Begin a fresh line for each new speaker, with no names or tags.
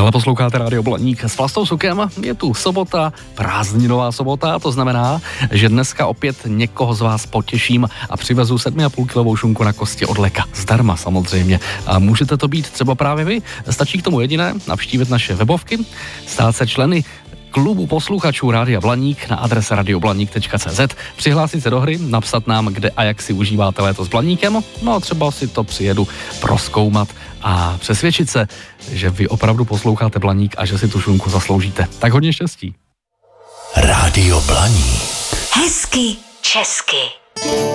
Stále posloucháte Rádio Blaník s Vlastou Sukem. Je tu sobota, prázdninová sobota, to znamená, že dneska opět někoho z vás potěším a přivezu 7,5 kilovou šunku na kosti od Leka. Zdarma samozřejmě. A můžete to být třeba právě vy. Stačí k tomu jediné, navštívit naše webovky, stát se členy klubu posluchačů Rádia Blaník na adrese radioblaník.cz, přihlásit se do hry, napsat nám, kde a jak si užíváte léto s Blaníkem, no a třeba si to přijedu prozkoumat a přesvědčit se, že vy opravdu posloucháte Blaník a že si tu šunku zasloužíte. Tak hodně štěstí.
Rádio Blaník.
Hezky česky.